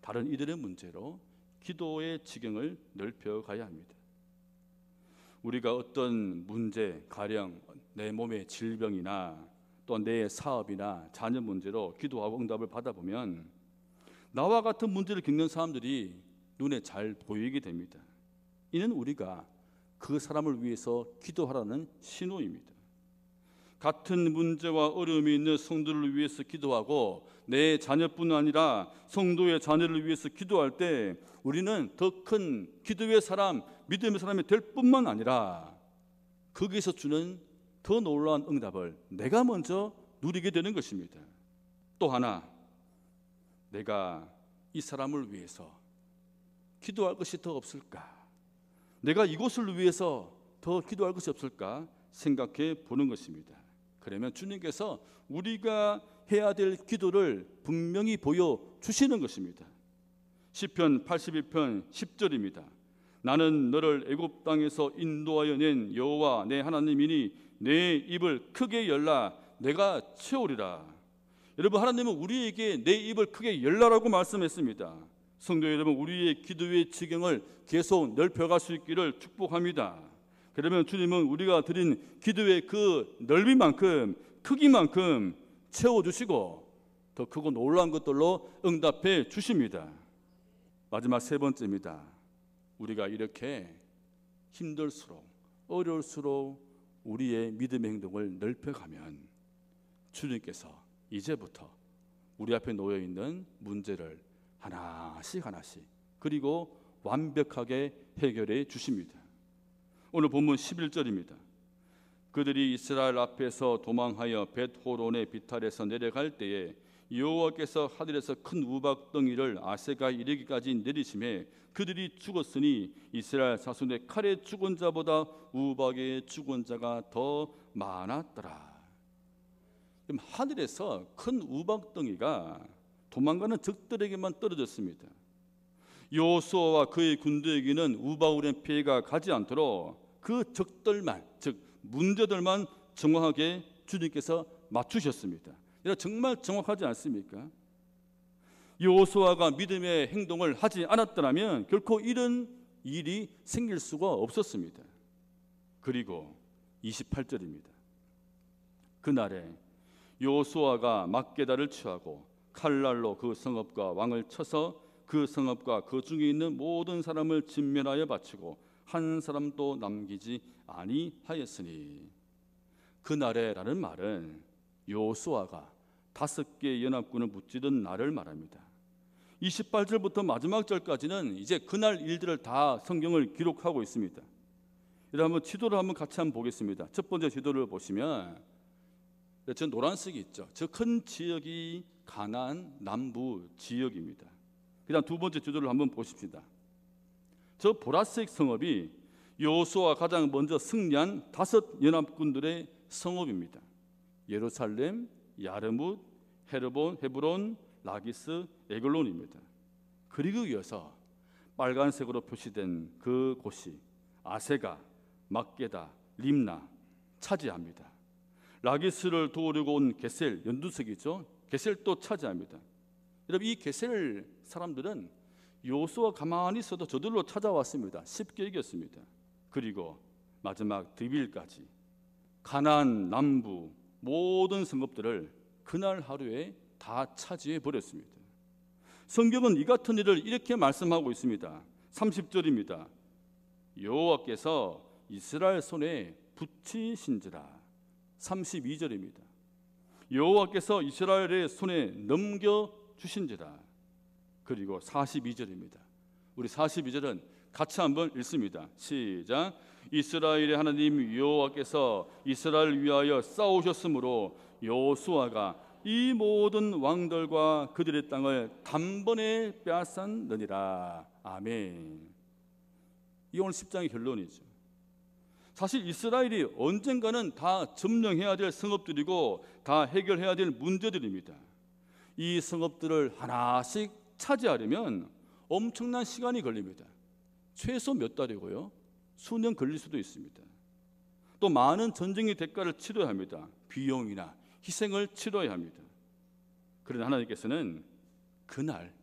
바른 이들의 문제로 기도의 지경을 넓혀가야 합니다. 우리가 어떤 문제, 가령 내 몸의 질병이나 또 내 사업이나 자녀 문제로 기도하고 응답을 받아보면 나와 같은 문제를 겪는 사람들이 눈에 잘 보이게 됩니다. 이는 우리가 그 사람을 위해서 기도하라는 신호입니다. 같은 문제와 어려움이 있는 성도를 위해서 기도하고 내 자녀뿐 아니라 성도의 자녀를 위해서 기도할 때 우리는 더 큰 기도의 사람, 믿음의 사람이 될 뿐만 아니라 거기서 주는 더 놀라운 응답을 내가 먼저 누리게 되는 것입니다. 또 하나, 내가 이 사람을 위해서 기도할 것이 더 없을까? 내가 이곳을 위해서 더 기도할 것이 없을까 생각해 보는 것입니다. 그러면 주님께서 우리가 해야 될 기도를 분명히 보여주시는 것입니다. 시편 82편 10절입니다. 나는 너를 애굽 땅에서 인도하여 낸 여호와 내 하나님이니 내 입을 크게 열라 내가 채우리라. 여러분, 하나님은 우리에게 내 입을 크게 열라라고 말씀했습니다. 성도 여러분, 우리의 기도의 지경을 계속 넓혀갈 수 있기를 축복합니다. 그러면 주님은 우리가 드린 기도의 그 넓이만큼, 크기만큼 채워주시고 더 크고 놀라운 것들로 응답해 주십니다. 마지막 세 번째입니다. 우리가 이렇게 힘들수록 어려울수록 우리의 믿음의 행동을 넓혀가면 주님께서 이제부터 우리 앞에 놓여있는 문제를 하나씩 그리고 완벽하게 해결해 주십니다. 오늘 본문 11절입니다. 그들이 이스라엘 앞에서 도망하여 벳호론의 비탈에서 내려갈 때에 여호와께서 하늘에서 큰 우박덩이를 아세가 이르기까지 내리심에 그들이 죽었으니 이스라엘 자손의 칼에 죽은 자보다 우박에 죽은 자가 더 많았더라. 하늘에서 큰 우박덩이가 도망가는 적들에게만 떨어졌습니다. 여호수아와 그의 군대에게는 우박으로 피해가 가지 않도록 그 적들만, 즉 문제들만 정확하게 주님께서 맞추셨습니다. 정말 정확하지 않습니까? 여호수아가 믿음의 행동을 하지 않았더라면 결코 이런 일이 생길 수가 없었습니다. 그리고 28절입니다. 그날에 여호수아가 막게다를 취하고 칼날로 그 성읍과 왕을 쳐서 그 성읍과 그 중에 있는 모든 사람을 진멸하여 바치고 한 사람도 남기지 아니하였으니, 그날에라는 말은 여호수아가 5개의 연합군을 무찌른 날을 말합니다. 28절부터 마지막 절까지는 이제 그날 일들을 다 성경을 기록하고 있습니다. 한번 지도를 한번 같이 한번 보겠습니다. 첫 번째 지도를 보시면 저 노란색이 있죠. 저 큰 지역이 가나안 남부 지역입니다. 그다음 두 번째 지도를 한번 보십시다. 저 보라색 성읍이 여호수아가 가장 먼저 승리한 5 연합군들의 성읍입니다. 예루살렘, 야르뭇, 헤브론, 라기스, 에글론입니다. 그리고 이어서 빨간색으로 표시된 그 곳이 아세가, 막게다, 림나 차지합니다. 라기스를 도우려고 온 게셀, 연두색이죠. 게셀도 차지합니다. 여러분, 이 게셀 사람들은 여호수아 가만히 있어도 저들로 찾아왔습니다. 쉽게 이겼습니다. 그리고 마지막 드빌까지 가나안 남부 모든 성읍들을 그날 하루에 다 차지해 버렸습니다. 성경은 이 같은 일을 이렇게 말씀하고 있습니다. 30절입니다. 여호와께서 이스라엘 손에 붙이신지라. 32절입니다. 여호와께서 이스라엘의 손에 넘겨주신지라. 그리고 42절입니다. 우리 42절은 같이 한번 읽습니다. 시작. 이스라엘의 하나님 여호와께서 이스라엘을 위하여 싸우셨으므로 여호수아가 이 모든 왕들과 그들의 땅을 단번에 빼앗았느니라. 아멘. 이 오늘 10장의 결론이죠. 사실 이스라엘이 언젠가는 다 점령해야 될 성읍들이고 다 해결해야 될 문제들입니다. 이 성읍들을 하나씩 차지하려면 엄청난 시간이 걸립니다. 최소 몇 달이고요, 수년 걸릴 수도 있습니다. 또 많은 전쟁의 대가를 치러야 합니다. 비용이나 희생을 치러야 합니다. 그러나 하나님께서는 그날